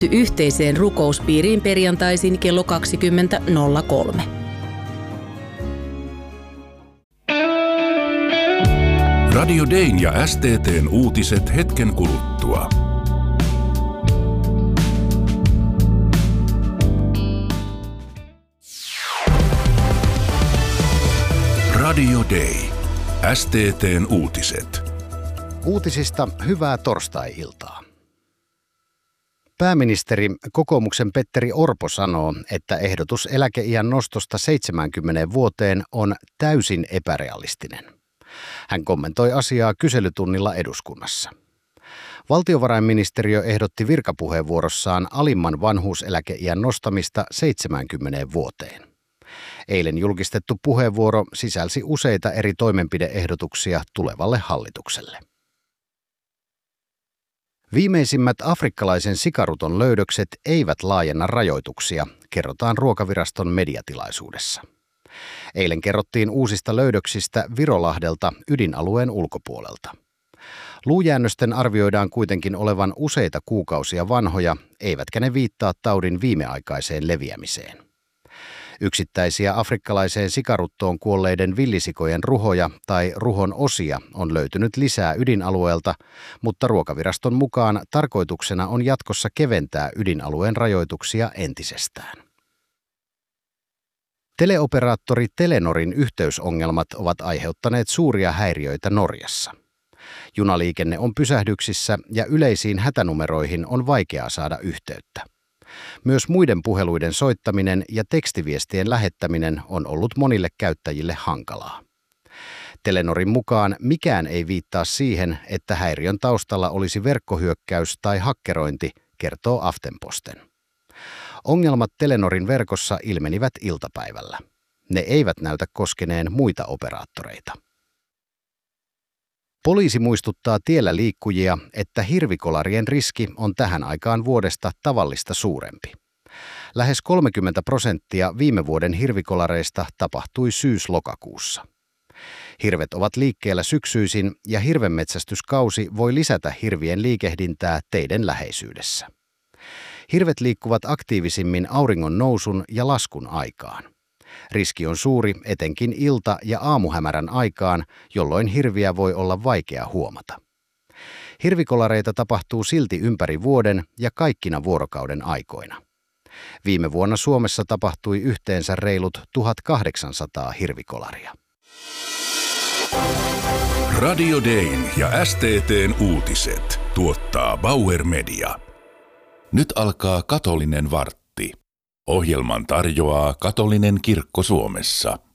Yhteiseen rukouspiiriin perjantaisin kello 20.03. Radio Dayn ja STT:n uutiset hetken kuluttua. Radio Day. STT:n uutiset. Uutisista hyvää torstai-iltaa. Pääministeri kokoomuksen Petteri Orpo sanoo, että ehdotus eläkeiän nostosta 70 vuoteen on täysin epärealistinen. Hän kommentoi asiaa kyselytunnilla eduskunnassa. Valtiovarainministeriö ehdotti virkapuheenvuorossaan alimman vanhuuseläkeiän nostamista 70 vuoteen. Eilen julkistettu puheenvuoro sisälsi useita eri toimenpide-ehdotuksia tulevalle hallitukselle. Viimeisimmät afrikkalaisen sikaruton löydökset eivät laajenna rajoituksia, kerrotaan Ruokaviraston mediatilaisuudessa. Eilen kerrottiin uusista löydöksistä Virolahdelta ydinalueen ulkopuolelta. Luujäännösten arvioidaan kuitenkin olevan useita kuukausia vanhoja, eivätkä ne viittaa taudin viimeaikaiseen leviämiseen. Yksittäisiä afrikkalaiseen sikaruttoon kuolleiden villisikojen ruhoja tai ruhon osia on löytynyt lisää ydinalueelta, mutta Ruokaviraston mukaan tarkoituksena on jatkossa keventää ydinalueen rajoituksia entisestään. Teleoperaattori Telenorin yhteysongelmat ovat aiheuttaneet suuria häiriöitä Norjassa. Junaliikenne on pysähdyksissä ja yleisiin hätänumeroihin on vaikeaa saada yhteyttä. Myös muiden puheluiden soittaminen ja tekstiviestien lähettäminen on ollut monille käyttäjille hankalaa. Telenorin mukaan mikään ei viittaa siihen, että häiriön taustalla olisi verkkohyökkäys tai hakkerointi, kertoo Aftenposten. Ongelmat Telenorin verkossa ilmenivät iltapäivällä. Ne eivät näytä koskeneen muita operaattoreita. Poliisi muistuttaa tiellä liikkujia, että hirvikolarien riski on tähän aikaan vuodesta tavallista suurempi. Lähes 30% viime vuoden hirvikolareista tapahtui syys-lokakuussa. Hirvet ovat liikkeellä syksyisin ja hirvenmetsästyskausi voi lisätä hirvien liikehdintää teiden läheisyydessä. Hirvet liikkuvat aktiivisimmin auringon nousun ja laskun aikaan. Riski on suuri etenkin ilta- ja aamuhämärän aikaan, jolloin hirviä voi olla vaikea huomata. Hirvikolareita tapahtuu silti ympäri vuoden ja kaikkina vuorokauden aikoina. Viime vuonna Suomessa tapahtui yhteensä reilut 1800 hirvikolaria. Radio Dayn ja STT:n uutiset tuottaa Bauer Media. Nyt alkaa katolinen vartti. Ohjelman tarjoaa katolinen kirkko Suomessa.